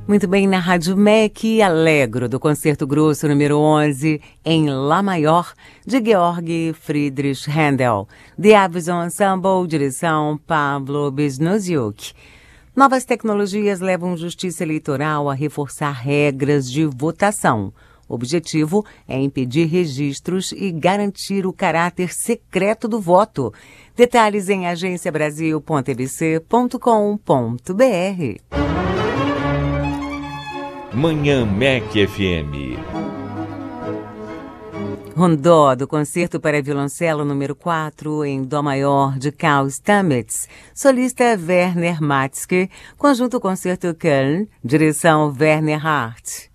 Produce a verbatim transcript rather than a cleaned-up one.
Muito bem, na Rádio M E C, Allegro, do Concerto Grosso número onze, em Lá maior, de Georg Friedrich Händel. The Avison Ensemble, direção Pablo Biznoziuk. Novas tecnologias levam justiça eleitoral a reforçar regras de votação. O objetivo é impedir registros e garantir o caráter secreto do voto. Detalhes em agência brasil ponto e b c ponto com ponto b r. Manhã M E C F M. Rondó, do Concerto para Violoncelo número quatro, em Dó maior, de Karl Stamitz. Solista Werner Matzke, conjunto Concerto Köln, direção Werner Hart.